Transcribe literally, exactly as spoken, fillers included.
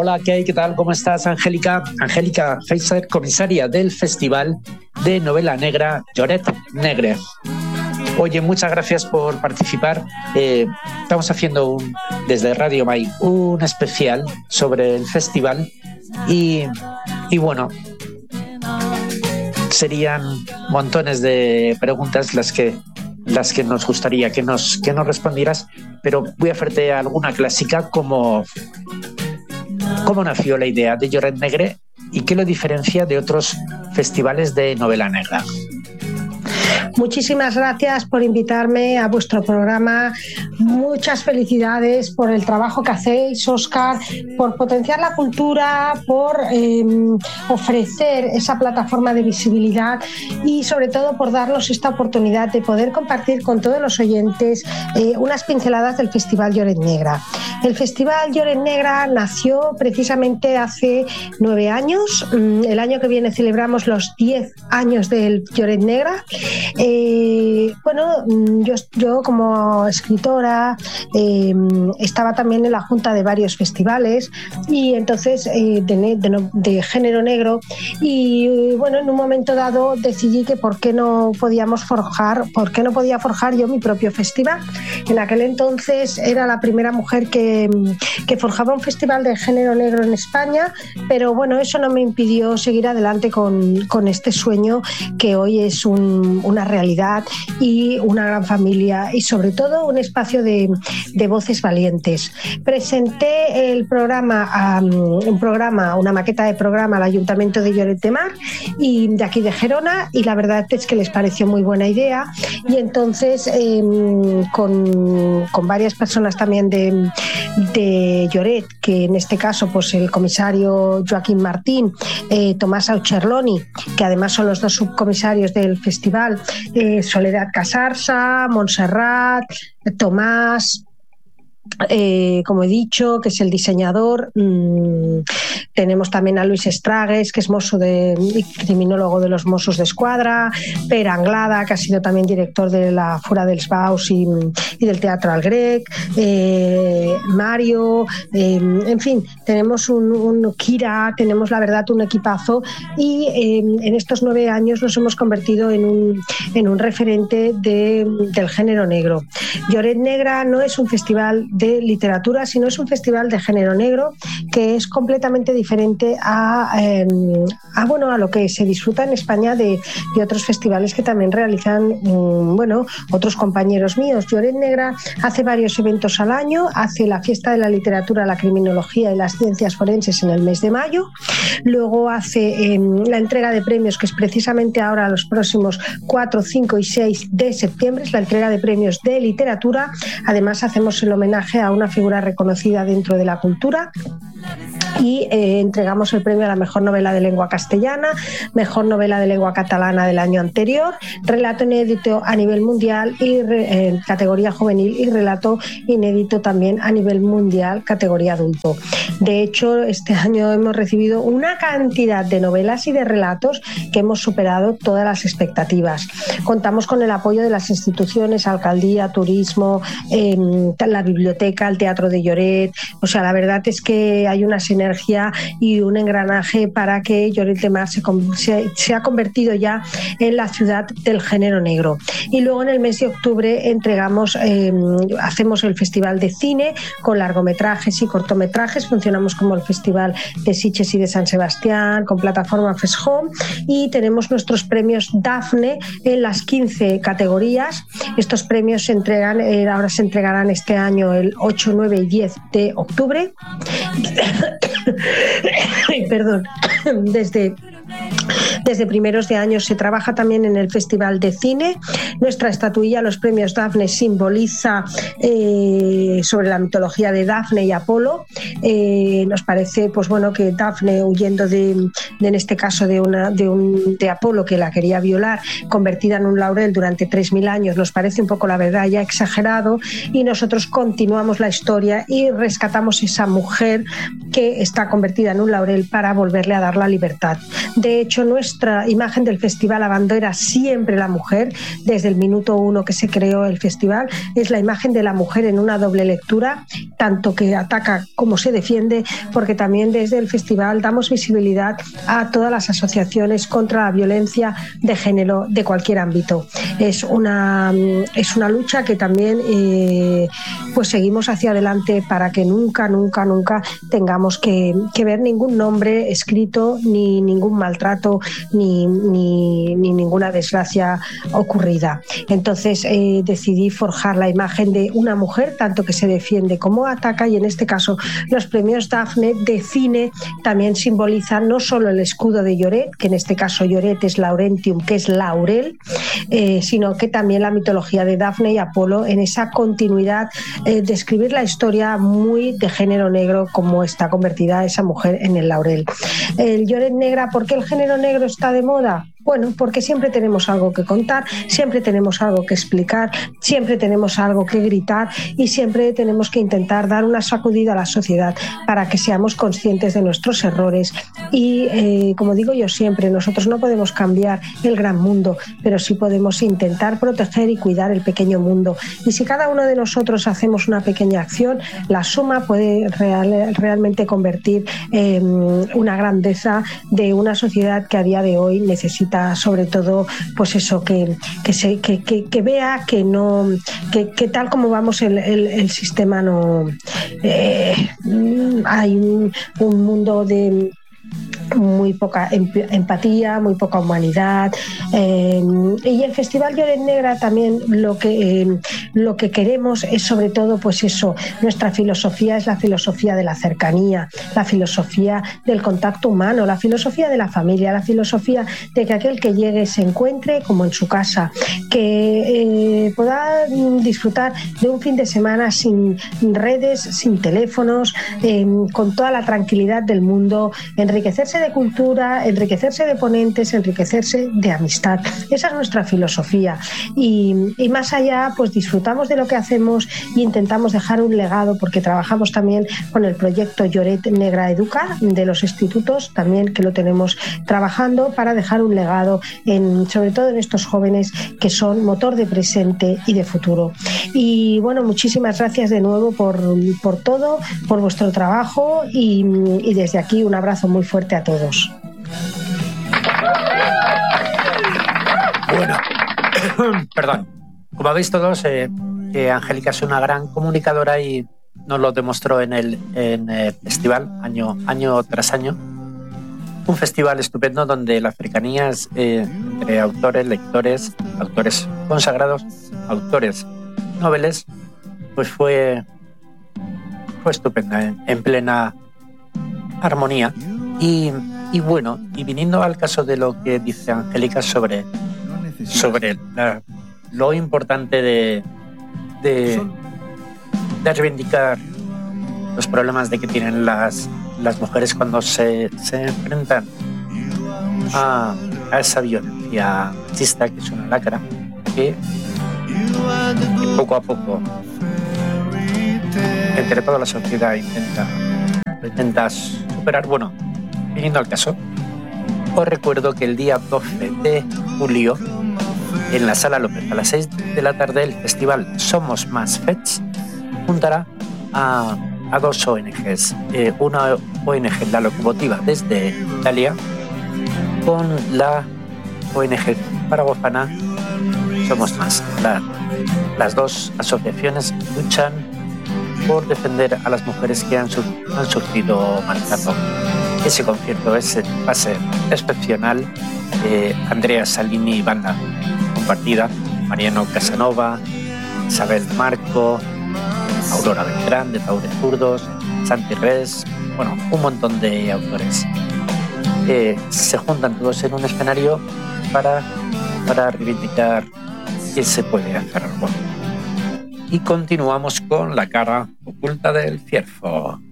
Hola, ¿qué hay? ¿Qué tal? ¿Cómo estás, Angélica? Angélica Feiser, comisaria del Festival de Novela Negra Lloret Negre. Oye, muchas gracias por participar. Eh, estamos haciendo un, desde Radio Mai un especial sobre el festival y, y bueno, serían montones de preguntas las que las que nos gustaría que nos, que nos respondieras, pero voy a hacerte alguna clásica como ¿cómo nació la idea de Lloret Negre y qué lo diferencia de otros festivales de novela negra? Muchísimas gracias por invitarme a vuestro programa. Muchas felicidades por el trabajo que hacéis, Óscar, por potenciar la cultura, por eh, ofrecer esa plataforma de visibilidad y sobre todo por darnos esta oportunidad de poder compartir con todos los oyentes eh, unas pinceladas del Festival Lloret Negra. El Festival Lloret Negra nació precisamente hace nueve años. El año que viene celebramos los diez años del Lloret Negra. Eh, bueno, yo, yo como escritora eh, estaba también en la junta de varios festivales y entonces eh, de, de, de género negro y bueno, en un momento dado decidí que por qué no podíamos forjar, por qué no podía forjar yo mi propio festival. En aquel entonces era la primera mujer que, que forjaba un festival de género negro en España, pero bueno, eso no me impidió seguir adelante con, con este sueño que hoy es un, una realidad y una gran familia y sobre todo un espacio de, de voces valientes. Presenté el programa, um, un programa, una maqueta de programa al Ayuntamiento de Lloret de Mar y de aquí de Gerona y la verdad es que les pareció muy buena idea y entonces eh, con, con varias personas también de, de Lloret, que en este caso pues el comisario Joaquín Martín, eh, Tomás Aucherloni, que además son los dos subcomisarios del festival, eh, Soledad Casarsa, Montserrat, Tomás, eh, como he dicho, que es el diseñador. Mm, tenemos también a Luis Estragues, que es mozo de, criminólogo de los Mossos d'Esquadra, Per Anglada, que ha sido también director de la Fura dels Baus y, y del Teatro al Grec, eh, Mario, eh, en fin, tenemos un, un Kira, tenemos la verdad un equipazo y eh, en estos nueve años nos hemos convertido en un, en un referente de, del género negro. Lloret Negra no es un festival de literatura, sino es un festival de género negro que es completamente diferente a, eh, a, bueno, a lo que se disfruta en España de, de otros festivales que también realizan um, bueno, otros compañeros míos. Lloret Negra hace varios eventos al año, hace la fiesta de la literatura, la criminología y las ciencias forenses en el mes de mayo, luego hace eh, la entrega de premios, que es precisamente ahora los próximos cuatro, cinco y seis de septiembre, es la entrega de premios de literatura. Además hacemos el homenaje a una figura reconocida dentro de la cultura y eh, entregamos el premio a la mejor novela de lengua castellana, mejor novela de lengua catalana del año anterior, relato inédito a nivel mundial y re, eh, categoría juvenil y relato inédito también a nivel mundial categoría adulto. De hecho, este año hemos recibido una cantidad de novelas y de relatos que hemos superado todas las expectativas. Contamos con el apoyo de las instituciones, alcaldía, turismo, eh, la biblioteca, el Teatro de Lloret. O sea, la verdad es que hay una sinergia y un engranaje para que Lloret de Mar se, se, se ha convertido ya en la ciudad del género negro. Y luego en el mes de octubre entregamos, eh, hacemos el Festival de Cine con largometrajes y cortometrajes. Funcionamos como el Festival de Sitges y de San Sebastián con plataforma FESHOME y tenemos nuestros premios Dafne en las quince categorías. Estos premios se entregan, eh, ahora se entregarán este año el ocho, nueve y diez de octubre. Perdón, desde Desde primeros de año se trabaja también en el Festival de Cine. Nuestra estatuilla, los premios Dafne, simboliza eh, sobre la mitología de Dafne y Apolo. Eh, nos parece pues bueno que Dafne, huyendo de, de en este caso de, una, de, un, de Apolo, que la quería violar, convertida en un laurel durante tres mil años, nos parece un poco, la verdad, ya exagerado, y nosotros continuamos la historia y rescatamos esa mujer que está convertida en un laurel para volverle a dar la libertad. De hecho, nuestra nuestra imagen del festival abandera siempre la mujer. Desde el minuto uno que se creó el festival es la imagen de la mujer en una doble lectura, tanto que ataca como se defiende, porque también desde el festival damos visibilidad a todas las asociaciones contra la violencia de género de cualquier ámbito. Es una, es una lucha que también eh, pues seguimos hacia adelante para que nunca, nunca, nunca tengamos que, que ver ningún nombre escrito, ni ningún maltrato, ni, ni, ni ninguna desgracia ocurrida. Entonces eh, decidí forjar la imagen de una mujer, tanto que se defiende como ataca, y en este caso los premios Dafne de cine también simbolizan no solo el escudo de Lloret, que en este caso Lloret es Laurentium, que es laurel, eh, sino que también la mitología de Dafne y Apolo en esa continuidad eh, de escribir la historia muy de género negro, como está convertida esa mujer en el laurel. El Lloret negra, ¿por qué el género negro está de moda? Bueno, porque siempre tenemos algo que contar, siempre tenemos algo que explicar, siempre tenemos algo que gritar y siempre tenemos que intentar dar una sacudida a la sociedad para que seamos conscientes de nuestros errores. Y eh, como digo yo siempre, nosotros no podemos cambiar el gran mundo, pero sí podemos intentar proteger y cuidar el pequeño mundo. Y si cada uno de nosotros hacemos una pequeña acción, la suma puede real, realmente convertir eh, una grandeza de una sociedad que a día de hoy necesita sobre todo pues eso, que, que, se, que, que, que vea que no que, que tal como vamos el, el, el sistema no eh, hay un, un mundo de muy poca empatía, muy poca humanidad, eh, y el Festival Lloret Negra también lo que eh, lo que queremos es sobre todo pues eso, nuestra filosofía es la filosofía de la cercanía, la filosofía del contacto humano, la filosofía de la familia, la filosofía de que aquel que llegue se encuentre como en su casa, que eh, pueda disfrutar de un fin de semana sin redes, sin teléfonos, eh, con toda la tranquilidad del mundo, enriquecerse de cultura, enriquecerse de ponentes, enriquecerse de amistad. Esa es nuestra filosofía y, y más allá pues disfrutamos de lo que hacemos e intentamos dejar un legado, porque trabajamos también con el proyecto Lloret Negra Educa de los institutos, también que lo tenemos trabajando para dejar un legado en, sobre todo en estos jóvenes que son motor de presente y de futuro. Y bueno, muchísimas gracias de nuevo por, por todo, por vuestro trabajo y, y desde aquí un abrazo muy fuerte a todos. Bueno, perdón. Como veis todos, eh, que Angélica es una gran comunicadora y nos lo demostró en el, en el festival año, año tras año. Un festival estupendo donde la cercanía es, eh, entre autores, lectores, autores consagrados, autores noveles, pues fue, fue estupenda, en, en plena armonía. Y, y bueno, y viniendo al caso de lo que dice Angélica sobre, sobre la, lo importante de, de, de reivindicar los problemas de que tienen las, las mujeres cuando se, se enfrentan a, a esa violencia machista, que es una lacra, que, que poco a poco entre toda la sociedad intenta, intenta superar. Bueno, viniendo al caso, os recuerdo que el día doce de julio en la Sala López a las seis de la tarde el festival Somos Más Fets juntará a, a dos O N Ges, eh, una O N G, La Locomotiva desde Italia, con la O N G paraguafana Somos Más. La, las dos asociaciones luchan por defender a las mujeres que han, han sufrido maltrato. Ese concierto ese va a ser excepcional. Eh, Andrea Salini y banda compartida, Mariano Casanova, Isabel Marco, Aurora Beltrán de Taure Zurdos, Santi Res, bueno, un montón de autores. Eh, se juntan todos en un escenario para, para reivindicar que se puede hacer algo. Y continuamos con La cara oculta del ciervo.